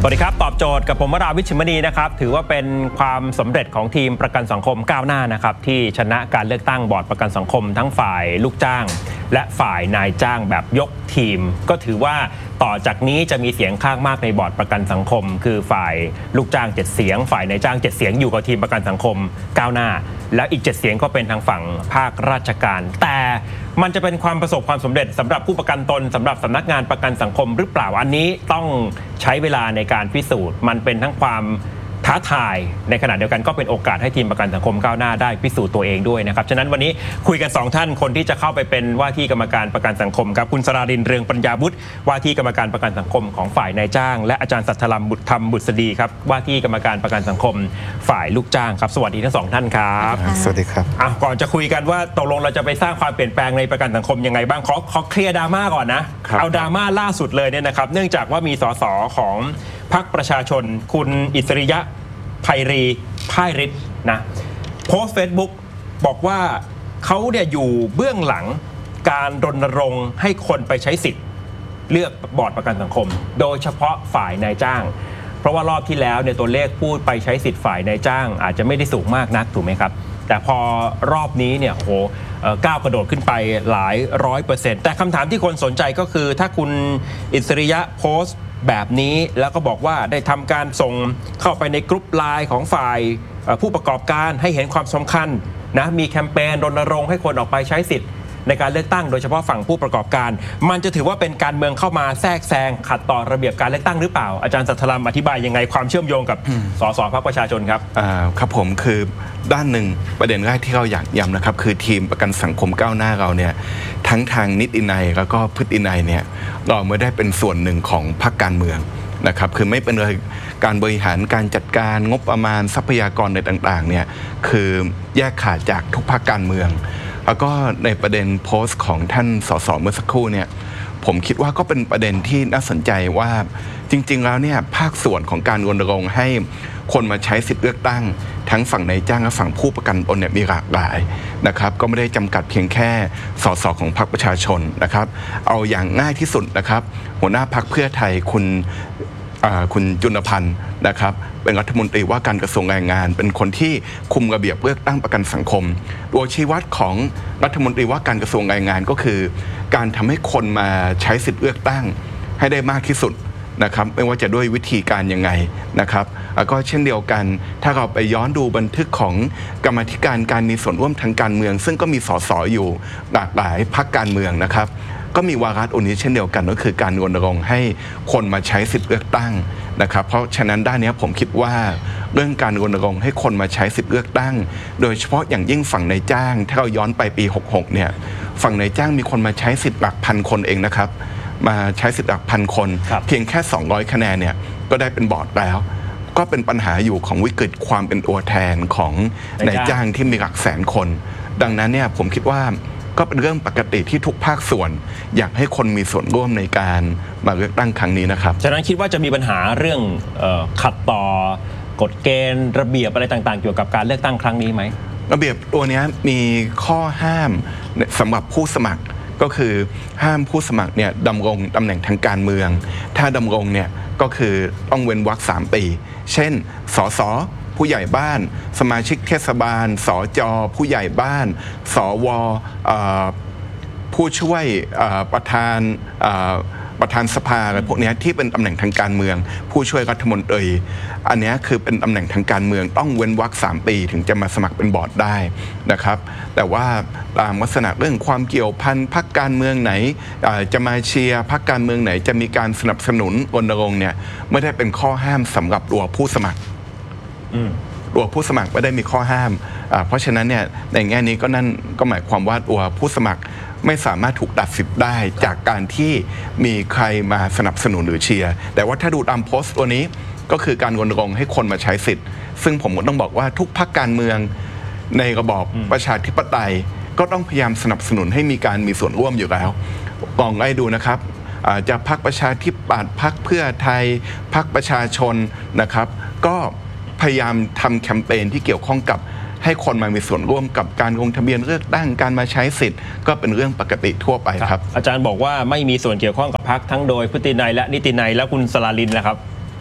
สวัสดีครับตอบโจทย์กับผมวราวิชิมณีนะครับถือว่าเป็นความสำเร็จของทีมประกันสังคมก้าวหน้านะครับที่ชนะการเลือกตั้งบอร์ดประกันสังคมทั้งฝ่ายลูกจ้างและฝ่ายนายจ้างแบบยกทีมก็ถือว่าต่อจากนี้จะมีเสียงข้างมากในบอร์ดประกันสังคมคือฝ่ายลูกจ้าง7เสียงฝ่ายนายจ้าง7เสียงอยู่กับทีมประกันสังคมก้าวหน้าแล้วอีก7เสียงก็เป็นทางฝั่งภาคราชการแต่มันจะเป็นความประสบความสำเร็จสำหรับผู้ประกันตนสำหรับสำนักงานประกันสังคมหรือเปล่าอันนี้ต้องใช้เวลาในการพิสูจน์มันเป็นทั้งความท้าทายในขณะเดียวกันก็เป็นโอกาสให้ทีมประกันสังคมก้าวหน้าได้พิสูจน์ตัวเองด้วยนะครับฉะนั้นวันนี้คุยกัน2ท่านคนที่จะเข้าไปเป็นว่าที่กรรมการประกันสังคมครับคุณสรารินเรืองปัญญาบุตรว่าที่กรรมการประกันสังคมของฝ่ายนายจ้างและอาจารย์สัทธลัมบุตรธรรมบุษดีครับว่าที่กรรมการประกันสังคมฝ่ายลูกจ้างครับสวัสดีทั้ง2ท่านครับสวัสดีครับก่อนจะคุยกันว่าตกลงเราจะไปสร้างความเปลี่ยนแปลงในประกันสังคมยังไงบ้างขอเคลียร์ดราม่าก่อนนะเอาดราม่าล่าสุดเลยเนี่ยนะครับเนื่องจากว่ามีสสของพรรคประชาชนคุณอิสริยะไพรีพ่ายฤทธิ์นะโพสต์เฟซบุ๊กบอกว่าเขาเนี่ยอยู่เบื้องหลังการรณรงค์ให้คนไปใช้สิทธิ์เลือกบอร์ดประกันสังคมโดยเฉพาะฝ่ายนายจ้างเพราะว่ารอบที่แล้วเนี่ยตัวเลขพูดไปใช้สิทธิ์ฝ่ายนายจ้างอาจจะไม่ได้สูงมากนักถูกไหมครับแต่พอรอบนี้เนี่ยโหก้าวกระโดดขึ้นไปหลาย100%แต่คำถามที่คนสนใจก็คือถ้าคุณอิสริยะโพสต์แบบนี้แล้วก็บอกว่าได้ทำการส่งเข้าไปในกรุ๊ปไลน์ของฝ่ายผู้ประกอบการให้เห็นความสำคัญนะมีแคมเปญรณรงค์ให้คนออกไปใช้สิทธิ์ในการเลือกตั้งโดยเฉพาะฝั่งผู้ประกอบการมันจะถือว่าเป็นการเมืองเข้ามาแทรกแซงขัดต่อระเบียบการเลือกตั้งหรือเปล่าอาจารย์สัทธลัมอธิบายยังไงความเชื่อมโยงกับสสพรรคประชาชนครับครับผมคือด้านหนึ่งประเด็นแรกที่เราอยากย้ำนะครับคือทีมประกันสังคมก้าวหน้าเราเนี่ยทั้งทางนิตินัยแล้วก็พฤตินัยเนี่ยเราไม่ได้เป็นส่วนหนึ่งของพรรคการเมืองนะครับคือไม่เป็นเลยการบริหารการจัดการงบประมาณทรัพยากรในต่างๆเนี่ยคือแยกขาดจากทุกพรรคการเมืองแล้วก็ในประเด็นโพสต์ของท่านสสเมื่อสักครู่เนี่ยผมคิดว่าก็เป็นประเด็นที่น่าสนใจว่าจริงๆแล้วเนี่ยภาคส่วนของการรณรงค์ให้คนมาใช้สิทธิเลือกตั้งทั้งฝั่งนายจ้างและฝั่งผู้ประกันตนเนี่ยมีหลากหลายนะครับก็ไม่ได้จำกัดเพียงแค่สสของพรรคประชาชนนะครับเอาอย่างง่ายที่สุดนะครับหัวหน้าพรรคเพื่อไทยคุณจุลพันธ์นะครับเป็นรัฐมนตรีว่าการกระทรวงแรงงานเป็นคนที่คุมระเบียบเลือกตั้งประกันสังคมตัวชี้วัดของรัฐมนตรีว่าการกระทรวงแรงงานก็คือการทำให้คนมาใช้สิทธิเลือกตั้งให้ได้มากที่สุดนะครับไม่ว่าจะด้วยวิธีการยังไงนะครับแล้วก็เช่นเดียวกันถ้าเราไปย้อนดูบันทึกของกรรมาธิการการมีส่วนร่วมทางการเมืองซึ่งก็มีสสอยู่หลากหลายพรรคการเมืองนะครับก็มีวาระอันนี้เช่นเดียวกันก็คือการรณรงค์ให้คนมาใช้สิทธิเลือกตั้งนะครับเพราะฉะนั้นด้านนี้ผมคิดว่าเรื่องการรณรงค์ให้คนมาใช้สิทธิเลือกตั้งโดยเฉพาะอย่างยิ่งฝั่งนายจ้างถ้าเราย้อนไปปี66เนี่ยฝั่งนายจ้างมีคนมาใช้สิทธิ์หลักพันคนเองนะครับมาใช้สิทธิ์หลักพันคนเพียงแค่200คะแนนเนี่ยก็ได้เป็นบอร์ดแล้วก็เป็นปัญหาอยู่ของวิกฤตความเป็นตัวแทนของนายจ้างที่มีหลักแสนคนดังนั้นเนี่ยผมคิดว่าก็เป็นเรื่องปกติที่ทุกภาคส่วนอยากให้คนมีส่วนร่วมในการมาเลือกตั้งครั้งนี้นะครับฉะนั้นคิดว่าจะมีปัญหาเรื่องขัดต่อกฎเกณฑ์ระเบียบอะไรต่างๆเกี่ยวกับการเลือกตั้งครั้งนี้ไหมระเบียบตัวนี้มีข้อห้ามสำหรับผู้สมัครก็คือห้ามผู้สมัครเนี่ยดำรงตำแหน่งทางการเมืองถ้าดำรงเนี่ยก็คือต้องเว้นวรรค3 ปีเช่นสสผู้ใหญ่บ้านสมาชิกเทศบาลสจผู้ใหญ่บ้านสวผู้ช่วยประธานสภาอะไรพวกนี้ที่เป็นตำแหน่งทางการเมืองผู้ช่วยรัฐมนตรีอันนี้คือเป็นตำแหน่งทางการเมืองต้องเว้นวรรค3 ปีถึงจะมาสมัครเป็นบอร์ดได้นะครับแต่ว่าตามลักษณะเรื่องความเกี่ยวพันพรรคการเมืองไหนจะมาเชียร์พรรคการเมืองไหนจะมีการสนับสนุนรณรงค์เนี่ยไม่ได้เป็นข้อห้ามสำหรับตัวผู้สมัครตัวผู้สมัครไม่ได้มีข้อห้ามเพราะฉะนั้นเนี่ยในแง่นี้ก็นั่นก็หมายความว่าตัวผู้สมัครไม่สามารถถูกตัดสิทธิ์ได้จากการที่มีใครมาสนับสนุนหรือเชียร์แต่ว่าถ้าดูตามโพสต์ตัวนี้ก็คือการรณรงค์ให้คนมาใช้สิทธิ์ซึ่งผมก็ต้องบอกว่าทุกพรรคการเมืองในระบอบประชาธิปไตยก็ต้องพยายามสนับสนุนให้มีการมีส่วนร่วมอยู่แล้วลองไล่ดูนะครับจะพรรคประชาธิปัตย์พรรคเพื่อไทยพรรคประชาชนนะครับก็พยายามทำแคมเปญที่เกี่ยวข้องกับให้คนมามีส่วนร่วมกับการลงทะเบียนเลือกตั้งการมาใช้สิทธิ์ก็เป็นเรื่องปกติทั่วไปครับอาจารย์บอกว่าไม่มีส่วนเกี่ยวข้องกับพรรคทั้งโดยพฤตินัยและนิตินัยแล้วคุณสรารินนะครับ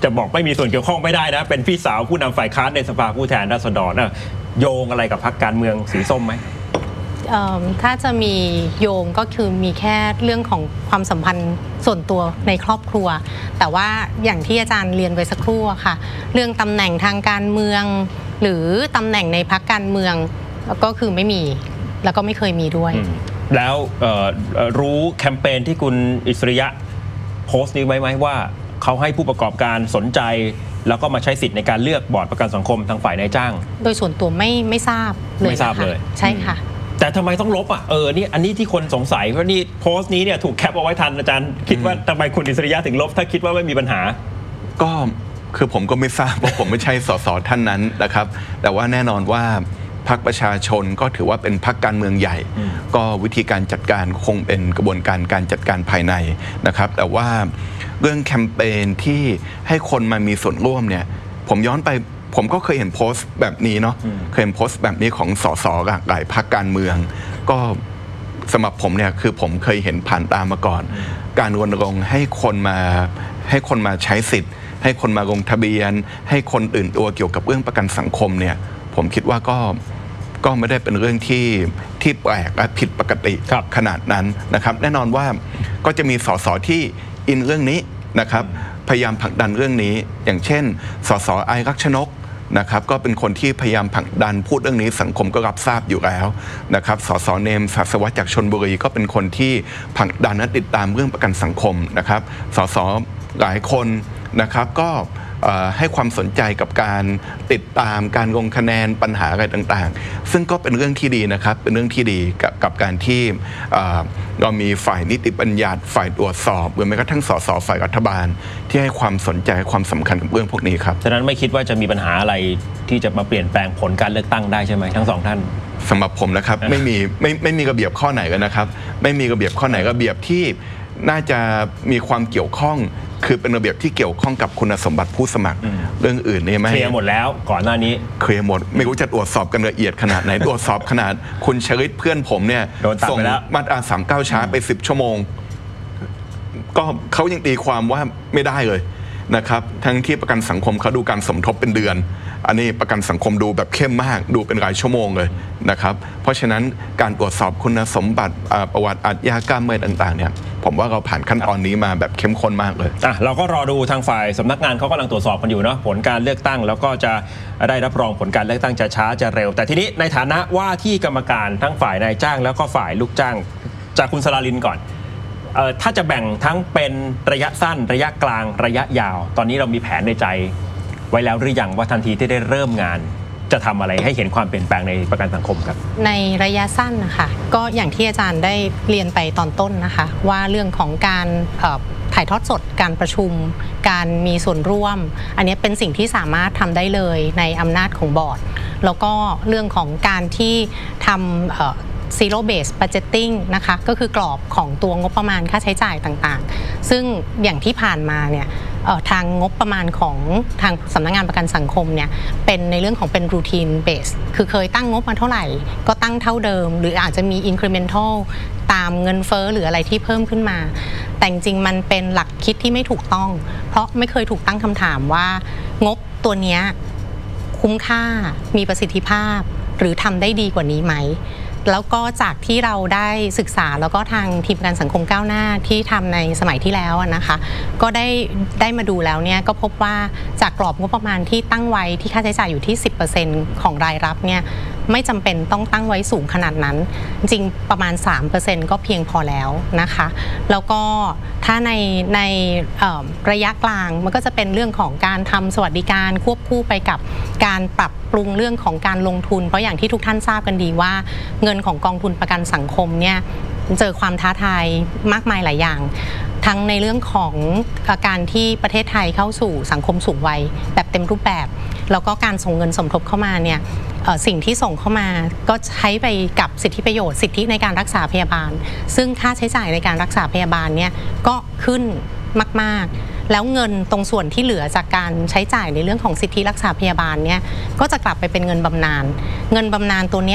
จะบอกไม่มีส่วนเกี่ยวข้องไม่ได้นะเป็นพี่สาวผู้นำฝ่ายค้านในสภาผู้แทนราษฎรนะโยงอะไรกับพรรคการเมืองสีส้มไหมถ้าจะมีโยงก็คือมีแค่เรื่องของความสัมพันธ์ส่วนตัวในครอบครัวแต่ว่าอย่างที่อาจารย์เรียนไว้สักครู่อะค่ะเรื่องตำแหน่งทางการเมืองหรือตำแหน่งในพรรคการเมืองก็คือไม่มีแล้วก็ไม่เคยมีด้วยแล้วรู้แคมเปญที่คุณอิสริยะโพสต์นี้ไหมว่าเขาให้ผู้ประกอบการสนใจแล้วก็มาใช้สิทธิ์ในการเลือกบอร์ดประกันสังคมทางฝ่ายนายจ้างโดยส่วนตัวไม่ทราบเลยไม่ทราบเลยใช่ค่ะแต่ทำไมต้องลบนี่อันนี้ที่คนสงสัยเพราะนี่โพสต์นี้เนี่ยถูกแคปเอาไว้ทันอาจารย์คิดว่าทำไมคุณอิสริยะถึงลบถ้าคิดว่าไม่มีปัญหาก็คือผมก็ไม่ทราบเพราะผมไม่ใช่สสท่านนั้นนะครับแต่ว่าแน่นอนว่าพรรคประชาชนก็ถือว่าเป็นพรรคการเมืองใหญ่ก็วิธีการจัดการคงเป็นกระบวนการการจัดการภายในนะครับแต่ว่าเรื่องแคมเปญที่ให้คนมามีส่วนร่วมเนี่ยผมย้อนไปผมก็เคยเห็นโพสต์แบบนี้เนาะเคยเห็นโพสต์แบบนี้ของสสหลายพรรคการเมืองก็สำหรับผมเนี่ยคือผมเคยเห็นผ่านตามมาก่อนการรณรงค์ให้คนมาใช้สิทธิ์ให้คนมาลงทะเบียนให้คนตื่นตัวเกี่ยวกับเรื่องประกันสังคมเนี่ยผมคิดว่าก็ไม่ได้เป็นเรื่องที่แปลกและผิดปกติขนาดนั้นนะครับแน่นอนว่าก็จะมีสสที่อินเรื่องนี้นะครับพยายามผลักดันเรื่องนี้อย่างเช่นสสไอรักชนกนะครับก็เป็นคนที่พยายามผลักดันพูดเรื่องนี้สังคมก็รับทราบอยู่แล้วนะครับสสเนมศักดิ์สวัสดิ์จากชลบุรีก็เป็นคนที่ผลักดันและติดตามเรื่องประกันสังคมนะครับสสหลายคนนะครับก็ให้ความสนใจกับการติดตามการลงคะแนนปัญหาอะไรต่างๆซึ่งก็เป็นเรื่องที่ดีนะครับเป็นเรื่องที่ดีกับการที่เรามีฝ่ายนิติบัญญัติฝ่ายตรวจสอบหรือแม้กระทั่งสสฝ่ายรัฐบาลที่ให้ความสนใจความสำคัญกับเรื่องพวกนี้ครับฉะนั้นไม่คิดว่าจะมีปัญหาอะไรที่จะมาเปลี่ยนแปลงผลการเลือกตั้งได้ใช่ไหมทั้งสองท่านสำหรับผมนะครับไม่มีระเบียบข้อไหนกันนะครับไม่มีระเบียบข้อไหนระเบียบที่น่าจะมีความเกี่ยวข้องคือเป็นระเบียบที่เกี่ยวข้องกับคุณสมบัติผู้สมัครเรื่องอื่นนี่ไหมเคลียร์หมดแล้วก่อนหน้านี้เคลียร์หมดไม่รู้จะตรวจสอบกันละเอียดขนาดไหนตรวจสอบขนาดคุณชริตเพื่อนผมเนี่ยส่งมาตรา39ช้าไป10 ชั่วโมงก็เขายังตีความว่าไม่ได้เลยนะครับทั้งที่ประกันสังคมเขาดูการสมทบเป็นเดือนอันนี้ประกันสังคมดูแบบเข้มมากดูเป็นรายชั่วโมงเลยนะครับเพราะฉะนั้นการตรวจสอบคุณสมบัติประวัติอาชญากรรมอะไรต่างๆเนี่ยผมว่าเราผ่านขั้นตอนนี้มาแบบเข้มข้นมากเลยเราก็รอดูทางฝ่ายสำนักงานเขากำลังตรวจสอบกันอยู่เนาะผลการเลือกตั้งแล้วก็จะได้รับรองผลการเลือกตั้งจะช้าจะเร็วแต่ทีนี้ในฐานะว่าที่กรรมการทั้งฝ่ายนายจ้างแล้วก็ฝ่ายลูกจ้างจากคุณสราลินก่อนถ้าจะแบ่งทั้งเป็นระยะสั้นระยะกลางระยะยาวตอนนี้เรามีแผนในใจไว้แล้วหรือยังว่าทันทีที่ได้เริ่มงานจะทำอะไรให้เห็นความเปลี่ยนแปลงในประกันสังคมครับในระยะสั้นนะคะก็อย่างที่อาจารย์ได้เรียนไปตอนต้นนะคะว่าเรื่องของการถ่ายทอดสดการประชุมการมีส่วนร่วมอันนี้เป็นสิ่งที่สามารถทำได้เลยในอำนาจของบอร์ดแล้วก็เรื่องของการที่ทำzero base budgeting นะคะก็คือกรอบของตัวงบประมาณค่าใช้จ่ายต่างๆซึ่งอย่างที่ผ่านมาเนี่ยทางงบประมาณของทางสำนักงานประกันสังคมเนี่ยเป็นในเรื่องของเป็น routine base คือเคยตั้งงบมาเท่าไหร่ก็ตั้งเท่าเดิมหรืออาจจะมี incremental ตามเงินเฟ้อหรืออะไรที่เพิ่มขึ้นมาแต่จริงๆมันเป็นหลักคิดที่ไม่ถูกต้องเพราะไม่เคยถูกตั้งคำถามว่างบตัวเนี้ยคุ้มค่ามีประสิทธิภาพหรือทำได้ดีกว่านี้ไหมแล้วก็จากที่เราได้ศึกษาแล้วก็ทางทีมประกันสังคมก้าวหน้าที่ทำในสมัยที่แล้วนะคะก็ได้มาดูแล้วเนี่ยก็พบว่าจากกรอบงบประมาณที่ตั้งไว้ที่ค่าใช้จ่ายอยู่ที่ 10% ของรายรับเนี่ยไม่จำเป็นต้องตั้งไว้สูงขนาดนั้นจริงประมาณ 3% ก็เพียงพอแล้วนะคะแล้วก็ถ้าในระยะกลางมันก็จะเป็นเรื่องของการทำสวัสดิการควบคู่ไปกับการปรับปรุงเรื่องของการลงทุนเพราะอย่างที่ทุกท่านทราบกันดีว่าเงินของกองทุนประกันสังคมเนี่ยเจอความท้าทายมากมายหลายอย่างทั้งในเรื่องของการที่ประเทศไทยเข้าสู่สังคมสูงวัยแบบเต็มรูปแบบแล้วก็การส่งเงินสมทบเข้ามาเนี่ยสิ่งที่ส่งเข้ามาก็ใช้ไปกับสิทธิประโยชน์สิทธิในการรักษาพยาบาลซึ่งค่าใช้จ่ายในการรักษาพยาบาลเนี่ยก็ขึ้นมากๆแล้วเงินตรงส่วนที่เหลือจากการใช้จ่ายในเรื่องของสิทธิรักษาพยาบาลเนี่ยก็จะกลับไปเป็นเงินบำนาญตัวเนี้ย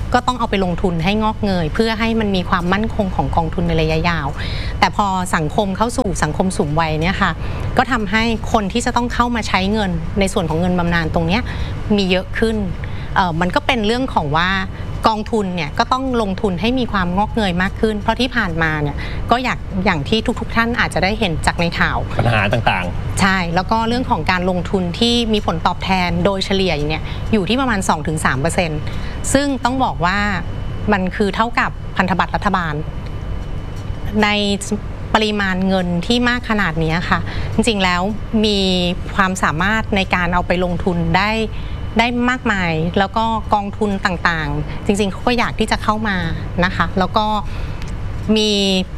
ก็ต้องเอาไปลงทุนให้งอกเงยเพื่อให้มันมีความมั่นคงของกองทุนในระยะยาวแต่พอสังคมเข้าสู่สังคมสูงวัยเนี่ยค่ะก็ทำให้คนที่จะต้องเข้ามาใช้เงินในส่วนของเงินบำนาญตรงนี้มีเยอะขึ้นมันก็เป็นเรื่องของว่ากองทุนเนี่ยก็ต้องลงทุนให้มีความงอกเงยมากขึ้นเพราะที่ผ่านมาเนี่ยก็อย่างที่ทุกท่านอาจจะได้เห็นจากในข่าวปัญหาต่างๆใช่แล้วก็เรื่องของการลงทุนที่มีผลตอบแทนโดยเฉลี่ยเนี่ยอยู่ที่ประมาณ 2-3% ซึ่งต้องบอกว่ามันคือเท่ากับพันธบัตรรัฐบาลในปริมาณเงินที่มากขนาดนี้ค่ะจริงๆแล้วมีความสามารถในการเอาไปลงทุนได้มากมายแล้วก็กองทุนต่างๆจริงๆเขาก็อยากที่จะเข้ามานะคะแล้วก็มี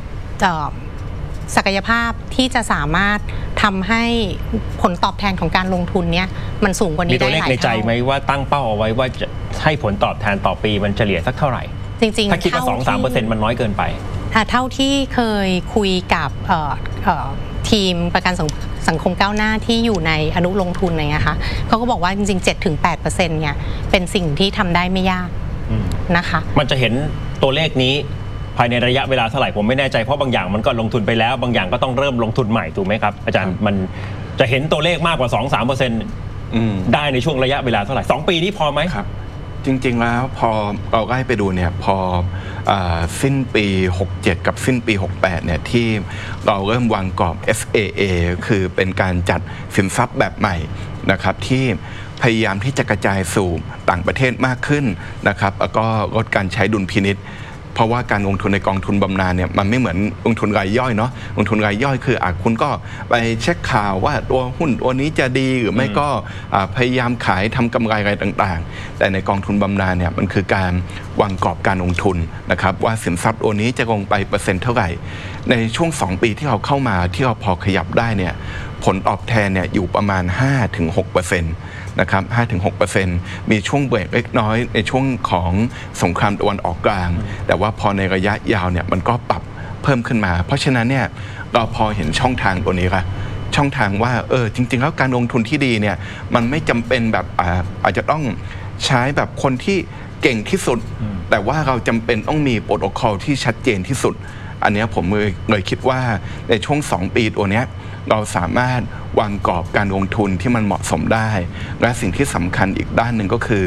ศักยภาพที่จะสามารถทำให้ผลตอบแทนของการลงทุนเนี้ยมันสูงกว่านี้ได้หลายเท่ามีตัวเลขในใจไหมว่าตั้งเป้าเอาไว้ว่าจะให้ผลตอบแทนต่อปีมันเฉลี่ยสักเท่าไหร่จริงๆถ้าคิดว่า 2-3% มันน้อยเกินไปเท่าที่เคยคุยกับทีมประกันสังคมก้าวหน้าที่อยู่ในอนุลงทุนอะไรเงี้ยค่ะเขาก็บอกว่าจริงๆ 7-8% เนี่ยเป็นสิ่งที่ทำได้ไม่ยากนะคะมันจะเห็นตัวเลขนี้ภายในระยะเวลาเท่าไหร่ผมไม่แน่ใจเพราะบางอย่างมันก็ลงทุนไปแล้วบางอย่างก็ต้องเริ่มลงทุนใหม่ถูกไหมครับอาจารย์มันจะเห็นตัวเลขมากกว่า 2-3% ได้ในช่วงระยะเวลาเท่าไหร่2 ปีนี้พอไหมครับจริงๆแล้วพอเราก็ให้ไปดูเนี่ยพอสิ้นปี67กับสิ้นปี68เนี่ยที่เราเริ่มวางกรอบ SAA คือเป็นการจัดสินทรัพย์แบบใหม่นะครับที่พยายามที่จะกระจายสู่ต่างประเทศมากขึ้นนะครับแล้วก็ลดการใช้ดุลพินิจเพราะว่าการลงทุนในกองทุนบำนาญเนี่ยมันไม่เหมือนลงทุนรายย่อยเนาะลงทุนรายย่อยคือคุณก็ไปเช็คข่าวว่าตัวหุ้นตัวนี้จะดีหรือไม่ก็พยายามขายทำกำไรอะไรต่างๆแต่ในกองทุนบำนาญเนี่ยมันคือการวางกรอบการลงทุนนะครับว่าสินทรัพย์ตัวนี้จะลงไปเปอร์เซ็นต์เท่าไหร่ในช่วง2 ปีที่เราเข้ามาที่เราพอขยับได้เนี่ยผลตอบแทนเนี่ยอยู่ประมาณ 5-6%นะครับ 5-6% มีช่วงเบรกเล็กน้อยในช่วงของสงครามตะวันออกกลางแต่ว่าพอในระยะยาวเนี่ยมันก็ปรับเพิ่มขึ้นมาเพราะฉะนั้นเนี่ยเราพอเห็นช่องทางตัวนี้ค่ะช่องทางว่าจริงๆแล้วการลงทุนที่ดีเนี่ยมันไม่จำเป็นแบบอาจจะต้องใช้แบบคนที่เก่งที่สุดแต่ว่าเราจำเป็นต้องมีโปรโตคอลที่ชัดเจนที่สุดอันนี้ผมเลยคิดว่าในช่วง2 ปีตัวนี้เราสามารถวางกรอบการลงทุนที่มันเหมาะสมได้และสิ่งที่สำคัญอีกด้านหนึ่งก็คือ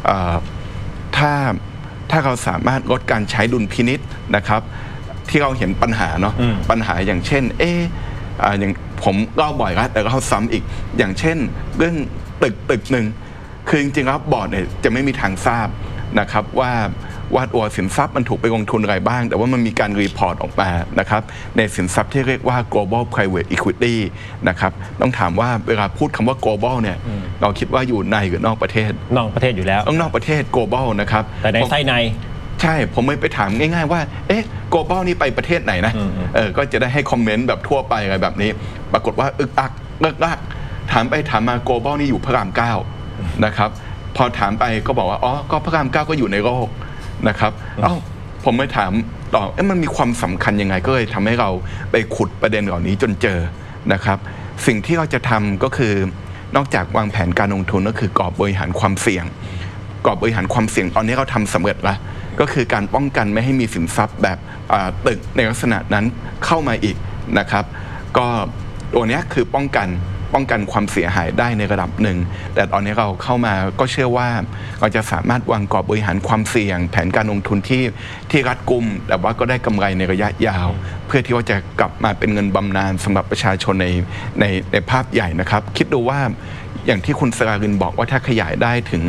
ถ้าเราสามารถลดการใช้ดุลพินิจนะครับที่เราเห็นปัญหาเนาะปัญหาอย่างเช่นอย่างผมเล่าบ่อยแล้วแต่เราซ้ำอีกอย่างเช่นเรื่องตึกหนึ่งคือจริงๆแล้วบอร์ดเนี่ยจะไม่มีทางทราบนะครับว่าตัวสินทรัพย์มันถูกไปลงทุนอะไรบ้างแต่ว่ามันมีการรีพอร์ตออกมานะครับในสินทรัพย์ที่เรียกว่า global private equity นะครับต้องถามว่าเวลาพูดคำว่า global เนี่ยเราคิดว่าอยู่ในหรือนอกประเทศนอกประเทศอยู่แล้วต้องนอกประเทศ global นะครับแต่ในไส้ในใช่ผมไม่ไปถามง่ายๆว่าglobal นี่ไปประเทศไหนนะก็จะได้ให้คอมเมนต์แบบทั่วไปอะไรแบบนี้ปรากฏว่าอึกอักเลิกลักถามไปถามมา global นี่อยู่พระราม 9นะครับพอถามไปก็บอกว่าก็พระราม 9ก็อยู่ในโลกนะครับผมไม่ถามต่อมันมีความสำคัญยังไงก็เลยทำให้เราไปขุดประเด็นเหล่านี้จนเจอนะครับสิ่งที่เราจะทำก็คือนอกจากวางแผนการลงทุนก็คือกรอบบริหารความเสี่ยงกรอบบริหารความเสี่ยงตอนนี้เราทำสำเร็จแล้วก็คือการป้องกันไม่ให้มีสินทรัพย์แบบตึกในลักษณะนั้นเข้ามาอีกนะครับก็ตัวนี้คือป้องกันความเสียหายได้ในระดับหนึ่งแต่ตอนนี้เราเข้ามาก็เชื่อว่าเราจะสามารถวางกรอบบริหารความเสี่ยงแผนการลงทุนที่รัดกุมแต่ว่าก็ได้กำไรในระยะยาวเพื่อที่ว่าจะกลับมาเป็นเงินบำนาญสำหรับประชาชนในภาพใหญ่นะครับคิดดูว่าอย่างที่คุณสรารินบอกว่าถ้าขยายได้ถึง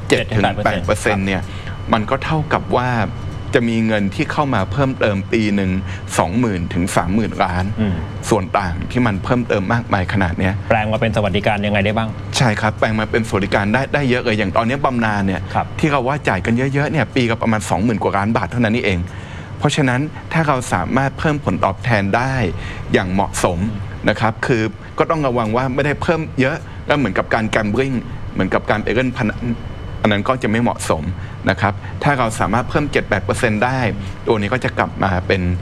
7-8% เนี่ยมันก็เท่ากับว่าจะมีเงินที่เข้ามาเพิ่มเติมปีหนึ่ง 20,000 ถึง 30,000 ล้านส่วนต่างที่มันเพิ่มเติมมากมายขนาดนี้แปลงมาเป็นสวัสดิการยังไงได้บ้างใช่ครับแปลงมาเป็นสวัสดิการได้เยอะเลยอย่างตอนนี้บำนาญเนี่ยที่เราว่าจ่ายกันเยอะๆเนี่ยปีกับประมาณ 20,000 กว่าล้านบาทเท่านั้นนี่เองเพราะฉะนั้นถ้าเราสามารถเพิ่มผลตอบแทนได้อย่างเหมาะสมนะครับคือก็ต้องระวังว่าไม่ได้เพิ่มเยอะแล้วเหมือนกับการแกมบลิงเหมือนกับการไปเล่นพนันอันนั้นก็จะไม่เหมาะสมนะครับถ้าเราสามารถเพิ่ม 7-8% ได้ตัวนี้ก็จะกลับมาเป็น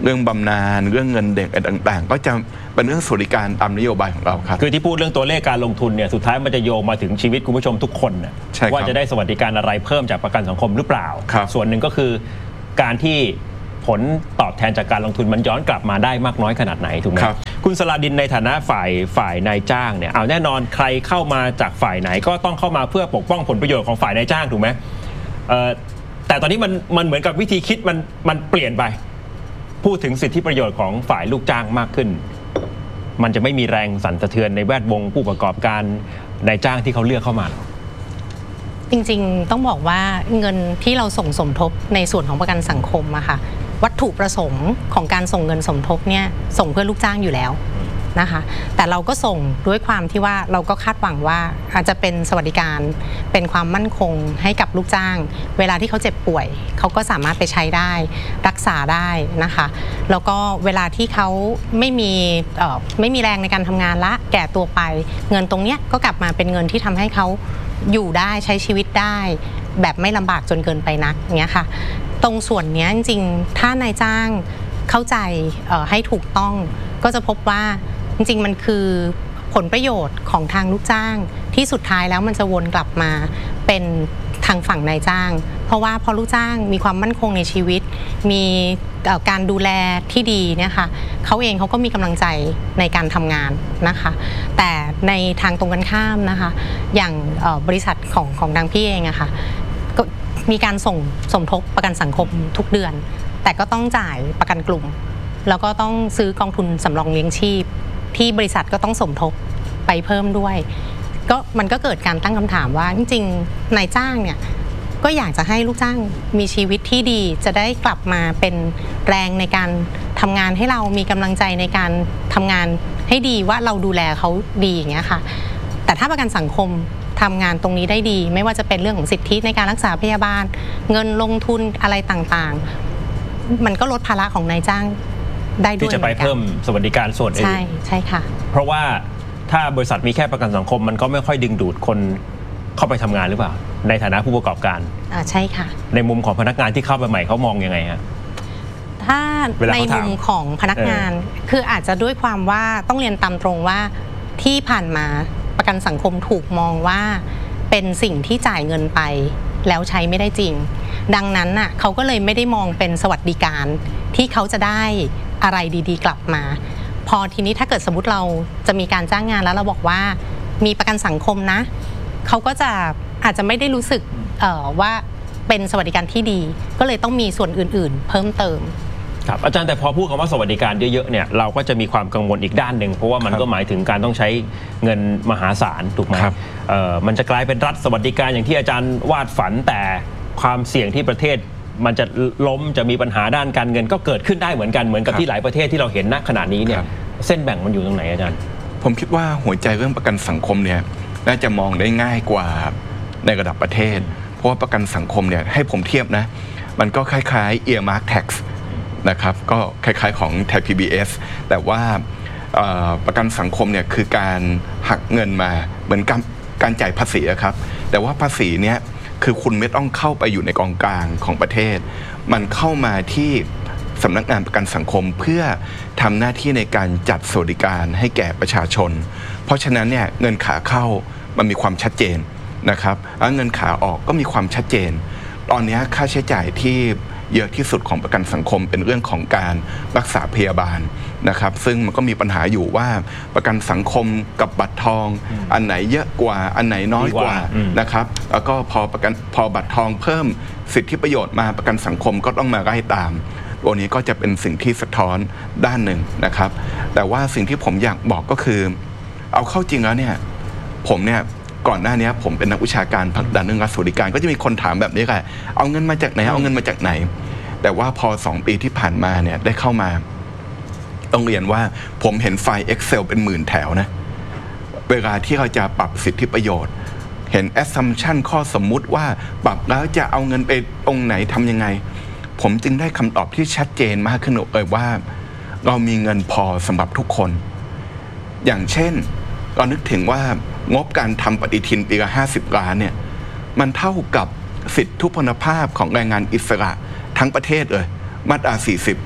เรื่องบำนาญเรื่องเงินเด็กอะไรต่างๆ ก็จะเป็นเรื่องสวัสดิการตามนโยบายของเราครับคือที่พูดเรื่องตัวเลขการลงทุนเนี่ยสุดท้ายมันจะโยงมาถึงชีวิตคุณผู้ชมทุกคนนะว่าจะได้สวัสดิการอะไรเพิ่มจากประกันสังคมหรือเปล่าส่วนหนึ่งก็คือการที่ผลตอบแทนจากการลงทุนมันย้อนกลับมาได้มากน้อยขนาดไหนถูกไหมคุณสราดินในฐานะฝ่ายนายจ้างเนี่ยเอาแน่นอนใครเข้ามาจากฝ่ายไหนก็ต้องเข้ามาเพื่อปกป้องผลประโยชน์ของฝ่ายนายจ้างถูกไหมแต่ตอนนี้มันเหมือนกับวิธีคิดมันเปลี่ยนไปพูดถึงสิทธิประโยชน์ของฝ่ายลูกจ้างมากขึ้นมันจะไม่มีแรงสั่นสะเทือนในแวดวงผู้ประกอบการนายจ้างที่เขาเลือกเข้ามาจริงๆต้องบอกว่าเงินที่เราส่งสมทบในส่วนของประกันสังคมอะค่ะวัตถุประสงค์ของการส่งเงินสมทบเนี่ยส่งเพื่อลูกจ้างอยู่แล้วนะคะแต่เราก็ส่งด้วยความที่ว่าเราก็คาดหวังว่าอาจจะเป็นสวัสดิการเป็นความมั่นคงให้กับลูกจ้างเวลาที่เขาเจ็บป่วยเขาก็สามารถไปใช้ได้รักษาได้นะคะแล้วก็เวลาที่เขาไม่มีแรงในการทำงานละแก่ตัวไปเงินตรงเนี้ยก็กลับมาเป็นเงินที่ทำให้เขาอยู่ได้ใช้ชีวิตได้แบบไม่ลำบากจนเกินไปนักเงี้ยค่ะตรงส่วนนี้จริงๆถ้านายจ้างเข้าใจให้ถูกต้องก็จะพบว่าจริงๆมันคือผลประโยชน์ของทางลูกจ้างที่สุดท้ายแล้วมันจะวนกลับมาเป็นทางฝั่งนายจ้างเพราะว่าพอลูกจ้างมีความมั่นคงในชีวิตมีการดูแลที่ดีเนี่ยค่ะเขาเองเขาก็มีกำลังใจในการทำงานนะคะแต่ในทางตรงกันข้ามนะคะอย่างบริษัทของทางพี่เองอะค่ะก็มีการส่งสมทบประกันสังคมทุกเดือนแต่ก็ต้องจ่ายประกันกลุ่มแล้วก็ต้องซื้อกองทุนสำรองเลี้ยงชีพที่บริษัทก็ต้องสมทบไปเพิ่มด้วยก็มันก็เกิดการตั้งคำถามว่าจริงๆนายจ้างเนี่ยก็อยากจะให้ลูกจ้างมีชีวิตที่ดีจะได้กลับมาเป็นแรงในการทำงานให้เรามีกำลังใจในการทำงานให้ดีว่าเราดูแลเขาดีอย่างเงี้ยค่ะแต่ถ้าประกันสังคมทำงานตรงนี้ได้ดีไม่ว่าจะเป็นเรื่องของสิทธิในการรักษาพยาบาลเงินลงทุนอะไรต่างๆมันก็ลดภาระของนายจ้างได้ด้วยที่จะไปเพิ่มสวัสดิการส่วนอื่นใช่ค่ะเพราะว่าถ้าบริษัทมีแค่ประกันสังคมมันก็ไม่ค่อยดึงดูดคนเข้าไปทำงานหรือเปล่าในฐานะผู้ประกอบการใช่ค่ะในมุมของพนักงานที่เข้าไปใหม่เขามองยังไงฮะถ้าในมุมของพนักงานคืออาจจะด้วยความว่าต้องเรียนตามตรงว่าที่ผ่านมาประกันสังคมถูกมองว่าเป็นสิ่งที่จ่ายเงินไปแล้วใช้ไม่ได้จริงดังนั้นน่ะเขาก็เลยไม่ได้มองเป็นสวัสดิการที่เขาจะได้อะไรดีๆกลับมาพอทีนี้ถ้าเกิดสมมติเราจะมีการจ้างงานแล้วเราบอกว่ามีประกันสังคมนะเขาก็จะอาจจะไม่ได้รู้สึกว่าเป็นสวัสดิการที่ดีก็เลยต้องมีส่วนอื่นๆเพิ่มเติมครับอาจารย์แต่พอพูดคำว่าสวัสดิการเยอะๆเนี่ยเราก็จะมีความกังวลอีกด้านหนึ่งเพราะว่ามันก็หมายถึงการต้องใช้เงินมหาศาลถูกไหมมันจะกลายเป็นรัฐสวัสดิการอย่างที่อาจารย์วาดฝันแต่ความเสี่ยงที่ประเทศมันจะล้มจะมีปัญหาด้านการเงินก็เกิดขึ้นได้เหมือนกันเหมือนกับที่หลายประเทศที่เราเห็นณขณะนี้เนี่ยเส้นแบ่งมันอยู่ตรงไหนอาจารย์ผมคิดว่าหัวใจเรื่องประกันสังคมเนี่ยน่าจะมองได้ง่ายกว่าในระดับประเทศเพราะว่าประกันสังคมเนี่ยให้ผมเทียบนะมันก็คล้ายๆ earmark tax นะครับก็คล้ายๆของไทย PBS แต่ว่าประกันสังคมเนี่ยคือการหักเงินมาเหมือนการจ่ายภาษีครับแต่ว่าภาษีเนี่ยคือคุณไม่ต้องเข้าไปอยู่ในกองกลางของประเทศมันเข้ามาที่สำนักงานประกันสังคมเพื่อทำหน้าที่ในการจัดสวัสดิการให้แก่ประชาชนเพราะฉะนั้นเนี่ยเงินขาเข้ามันมีความชัดเจนนะครับแล้วเงินขาออกก็มีความชัดเจนตอนนี้ค่าใช้จ่ายที่เยอะที่สุดของประกันสังคมเป็นเรื่องของการรักษาพยาบาลนะครับซึ่งมันก็มีปัญหาอยู่ว่าประกันสังคมกับบัตรทองอันไหนเยอะกว่าอันไหนน้อยกว่านะครับแล้วก็พอบัตรทองเพิ่มสิทธิประโยชน์มาประกันสังคมก็ต้องมาไล่ตามตัวนี้ก็จะเป็นสิ่งที่สะท้อนด้านหนึ่งนะครับแต่ว่าสิ่งที่ผมอยากบอกก็คือเอาเข้าจริงแล้วเนี่ยผมเนี่ยก่อนหน้านี้ผมเป็นนักวิชาการผลักดันเรื่องรัฐสวัสดิการก็จะมีคนถามแบบนี้ค่ะเอาเงินมาจากไหนเอาเงินมาจากไหนแต่ว่าพอ2 ปีที่ผ่านมาเนี่ยได้เข้ามาต้องเรียนว่าผมเห็นไฟล์ Excel เป็นหมื่นแถวนะเวลาที่เราจะปรับสิทธิประโยชน์เห็น assumption ข้อสมมุติว่าปรับแล้วจะเอาเงินไปตรงไหนทำยังไงผมจึงได้คำตอบที่ชัดเจนมากขึ้นเลยว่าเรามีเงินพอสำหรับทุกคนอย่างเช่นเรานึกถึงว่างบการทำปฏิทินปีละ50 ล้านเนี่ยมันเท่ากับสิทธิทุพพลภาพของแรงงานอิสระทั้งประเทศเลยมาตรา40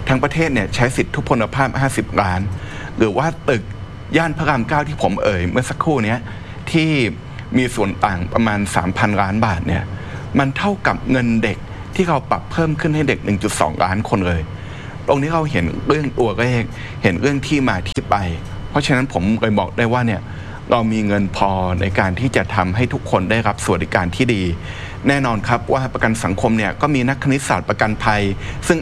ทั้งประเทศเนี่ยใช้สิทธิทุพพลภาพ 50 ล้าน หรือว่าตึกย่านพระราม 9 ที่ผมเอ่ยเมื่อสักครู่นี้ที่มีส่วนต่างประมาณ 3,000 ล้านบาทเนี่ยมันเท่ากับเงินเด็กที่เราปรับเพิ่มขึ้นให้เด็ก 1.2 ล้านคนเลยตรงนี้เราเห็นเรื่องตัวเลขเห็นเรื่องที่มาที่ไปเพราะฉะนั้นผมเลยบอกได้ว่าเนี่ยเรามีเงินพอในการที่จะทำให้ทุกคนได้รับสวัสดิการที่ดีแน่นอนครับว่าประกันสังคมเนี่ยก็มีนักคณิตศาสตร์ประกันภัยซึ่ง